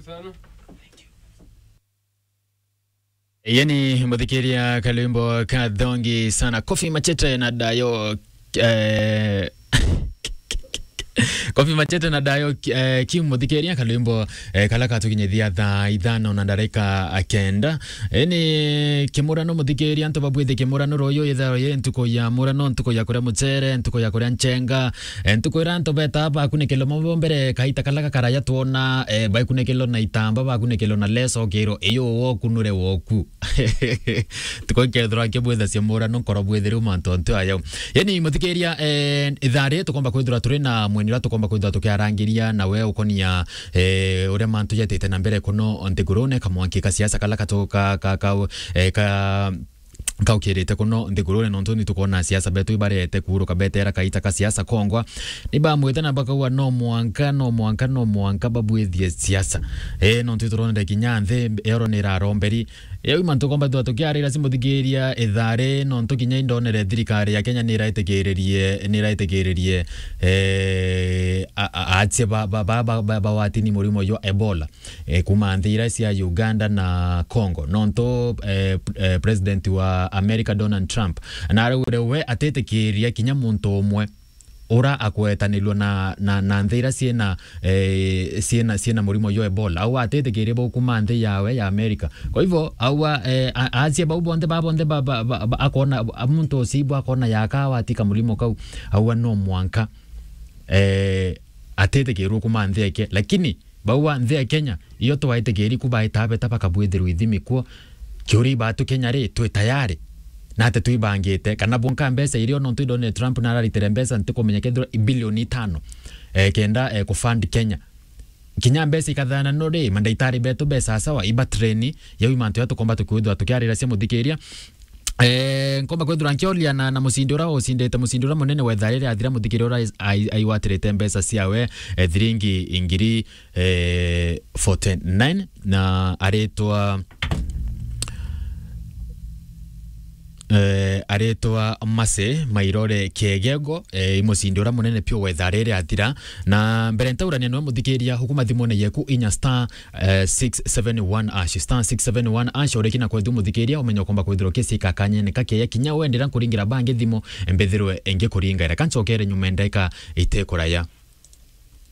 sana. Yani mudhikiria kalimbo kadhongi sana Kofi Machete na Dayo Kofi Machete na Dayo kimudhikiria kalimbo kalaka tukinyithia tha ithano na ndareka akenda ni kimurano mudhikiria nto babwithe kimurano royo itharo ye ntuko ya murano ntuko ya kuria mucere ntuko ya kuria nchenga ntuko iranto beta ba kunikelo mombere kaita kalaka karaya tuona ba kunikelo na itamba ba kunikelo na leso kiro iyo woku nure woku tuko kedra ke bwitha cia murano koro bwithiru manto nto ayo yani mudhikiria ithare tukomba kwithira turi na mwenira tukomba kwithira tukiarangiria na we ukonia uria manto yatete na mbere kuno ntigurone kamwanki ka siasa kala katoka ka kaukirite kuno ndigurone nonto ni tukona siasa betu ibarete kuruka betera kaita ka siasa kongwa ni ba mwita na baka wa no mwanka babwithie siasa nonto turone kinyanthe ero ni raromberi yewi manto komba tukiarira simuthigiria ithare nonto kinya indonere thirikari ya Kenya ni raitegererie atse ba watini murimo yo Ebola kuma nthira cia Uganda na Congo nonto president wa America Donald Trump na we atetegeria kinya muntu umwe ora akwetanilwa na nthira siena murimo yo Ebola au atetegeria bo kuma nthi yawe ya America kwa hivyo au azie babonde akona muntu sibu akona yakawa atika murimo kau au no mwanka atetegeria kuma nthi yake lakini bawa nthi ya Kenya iyo to aitegeria kuba itabe tapaka bwithiru ithimi kwa kiuri batu Kenya ri twe tayari na ate tuibangite kana bonka mbesa irio no Donald Trump na raritere mbesa ntikumenyekethira bilioni 5 kenda ku fund Kenya kinya mbesa ikathana no ri mandaitari betu besa sawa iba treni ya imanto yatu komba tukwithwa tukiarira cia muthikiria ngomba kwithura nkiolia na musindura osindete musindura munene wetharire athira muthikirira aiwatirite mbesa ciawe thiringi ngiri 49 na aretwa aretwa Mase Mairore Kegego imusindura munene pio wetharire athira na mbere ntaurania no muthikiria hukuma thimone yeku inya star 671 ash star 671 ash orekina kwethu muthikiria umenyo komba kwithiro kesi kakanye ne kake yakinya wendera kuringira bange thimo embethirwe enge kuringa era kanchokere nyuma ndeka itekuraya